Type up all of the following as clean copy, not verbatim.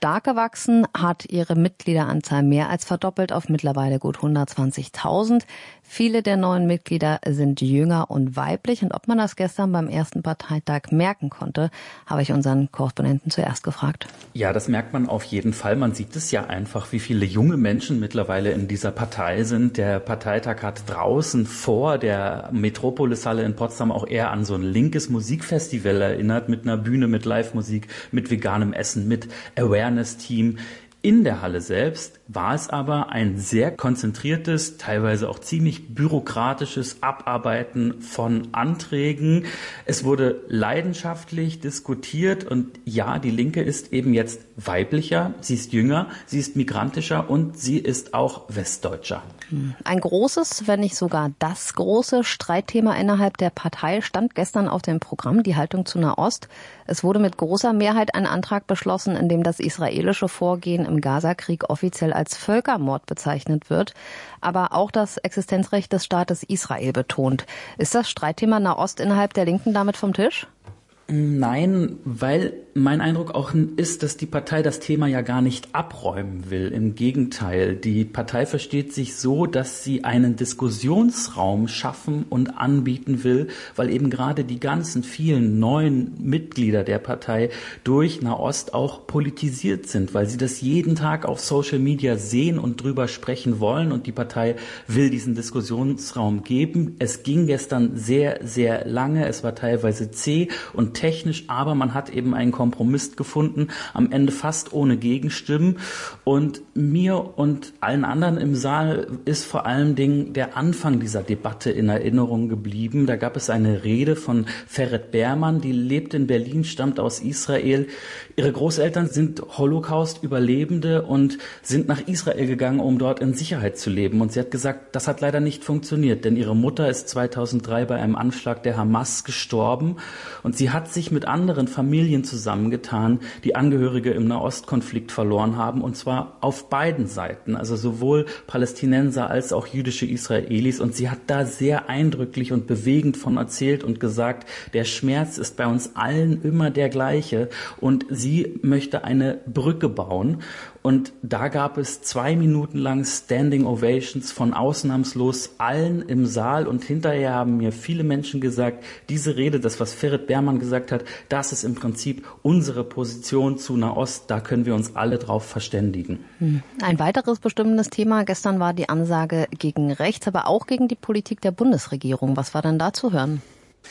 stark gewachsen, hat ihre Mitgliederanzahl mehr als verdoppelt auf mittlerweile gut 120.000. Viele der neuen Mitglieder sind jünger und weiblich. Und ob man das gestern beim ersten Parteitag merken konnte, habe ich unseren Korrespondenten zuerst gefragt. Ja, das merkt man auf jeden Fall. Man sieht es ja einfach, wie viele junge Menschen mittlerweile in dieser Partei sind. Der Parteitag hat draußen vor der Metropolishalle in Potsdam auch eher an so ein linkes Musikfestival erinnert, mit einer Bühne, mit Live-Musik, mit veganem Essen, mit Awareness-Team. In der Halle selbst war es aber ein sehr konzentriertes, teilweise auch ziemlich bürokratisches Abarbeiten von Anträgen. Es wurde leidenschaftlich diskutiert und ja, die Linke ist eben jetzt weiblicher, sie ist jünger, sie ist migrantischer und sie ist auch westdeutscher. Ein großes, wenn nicht sogar das große Streitthema innerhalb der Partei stand gestern auf dem Programm, die Haltung zu Nahost. Es wurde mit großer Mehrheit ein Antrag beschlossen, in dem das israelische Vorgehen im Gazakrieg offiziell als Völkermord bezeichnet wird, aber auch das Existenzrecht des Staates Israel betont. Ist das Streitthema Nahost innerhalb der Linken damit vom Tisch? Nein, weil mein Eindruck auch ist, dass die Partei das Thema ja gar nicht abräumen will. Im Gegenteil, die Partei versteht sich so, dass sie einen Diskussionsraum schaffen und anbieten will, weil eben gerade die ganzen vielen neuen Mitglieder der Partei durch Nahost auch politisiert sind, weil sie das jeden Tag auf Social Media sehen und drüber sprechen wollen und die Partei will diesen Diskussionsraum geben. Es ging gestern sehr, sehr lange, es war teilweise zäh und technisch, aber man hat eben einen Kompromiss gefunden, am Ende fast ohne Gegenstimmen. Und mir und allen anderen im Saal ist vor allen Dingen der Anfang dieser Debatte in Erinnerung geblieben. Da gab es eine Rede von Ferit Berman, die lebt in Berlin, stammt aus Israel. Ihre Großeltern sind Holocaust-Überlebende und sind nach Israel gegangen, um dort in Sicherheit zu leben. Und sie hat gesagt, das hat leider nicht funktioniert, denn ihre Mutter ist 2003 bei einem Anschlag der Hamas gestorben und sie hat sich mit anderen Familien zusammengetan, die Angehörige im Nahostkonflikt verloren haben, und zwar auf beiden Seiten, also sowohl Palästinenser als auch jüdische Israelis. Und sie hat da sehr eindrücklich und bewegend von erzählt und gesagt, der Schmerz ist bei uns allen immer der gleiche und sie möchte eine Brücke bauen. Und da gab es 2 Minuten lang Standing Ovations von ausnahmslos allen im Saal. Und hinterher haben mir viele Menschen gesagt, diese Rede, das, was Ferit Berman gesagt hat, das ist im Prinzip unsere Position zu Nahost. Da können wir uns alle drauf verständigen. Ein weiteres bestimmendes Thema gestern war die Ansage gegen rechts, aber auch gegen die Politik der Bundesregierung. Was war denn da zu hören?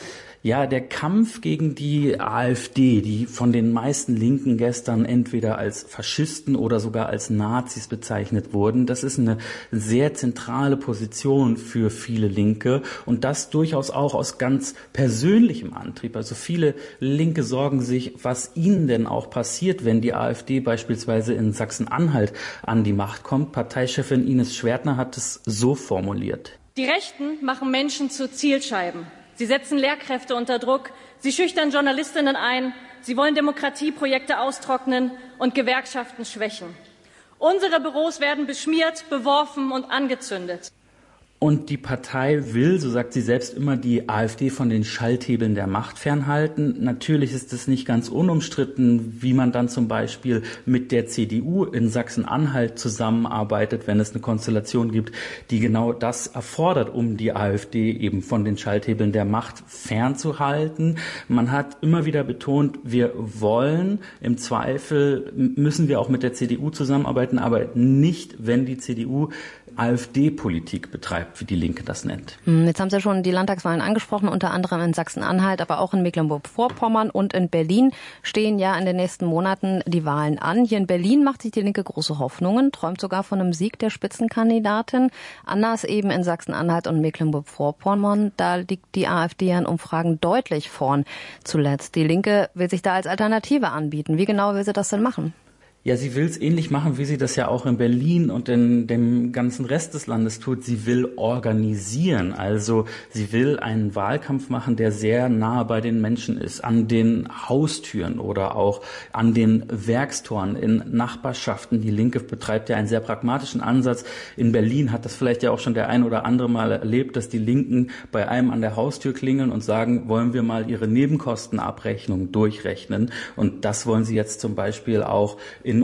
Ja, der Kampf gegen die AfD, die von den meisten Linken gestern entweder als Faschisten oder sogar als Nazis bezeichnet wurden, das ist eine sehr zentrale Position für viele Linke und das durchaus auch aus ganz persönlichem Antrieb. Also viele Linke sorgen sich, was ihnen denn auch passiert, wenn die AfD beispielsweise in Sachsen-Anhalt an die Macht kommt. Parteichefin Ines Schwertner hat es so formuliert. Die Rechten machen Menschen zu Zielscheiben. Sie setzen Lehrkräfte unter Druck, sie schüchtern Journalistinnen ein, sie wollen Demokratieprojekte austrocknen und Gewerkschaften schwächen. Unsere Büros werden beschmiert, beworfen und angezündet. Und die Partei will, so sagt sie selbst immer, die AfD von den Schalthebeln der Macht fernhalten. Natürlich ist es nicht ganz unumstritten, wie man dann zum Beispiel mit der CDU in Sachsen-Anhalt zusammenarbeitet, wenn es eine Konstellation gibt, die genau das erfordert, um die AfD eben von den Schalthebeln der Macht fernzuhalten. Man hat immer wieder betont, wir wollen, im Zweifel müssen wir auch mit der CDU zusammenarbeiten, aber nicht, wenn die CDU AfD-Politik betreibt, wie die Linke das nennt. Jetzt haben Sie schon die Landtagswahlen angesprochen, unter anderem in Sachsen-Anhalt, aber auch in Mecklenburg-Vorpommern und in Berlin stehen ja in den nächsten Monaten die Wahlen an. Hier in Berlin macht sich die Linke große Hoffnungen, träumt sogar von einem Sieg der Spitzenkandidatin. Anders eben in Sachsen-Anhalt und Mecklenburg-Vorpommern, da liegt die AfD in Umfragen deutlich vorn zuletzt. Die Linke will sich da als Alternative anbieten. Wie genau will sie das denn machen? Ja, sie will es ähnlich machen, wie sie das ja auch in Berlin und in dem ganzen Rest des Landes tut. Sie will organisieren. Also sie will einen Wahlkampf machen, der sehr nahe bei den Menschen ist, an den Haustüren oder auch an den Werkstoren in Nachbarschaften. Die Linke betreibt ja einen sehr pragmatischen Ansatz. In Berlin hat das vielleicht ja auch schon der ein oder andere Mal erlebt, dass die Linken bei einem an der Haustür klingeln und sagen, wollen wir mal ihre Nebenkostenabrechnung durchrechnen. Und das wollen sie jetzt zum Beispiel auch in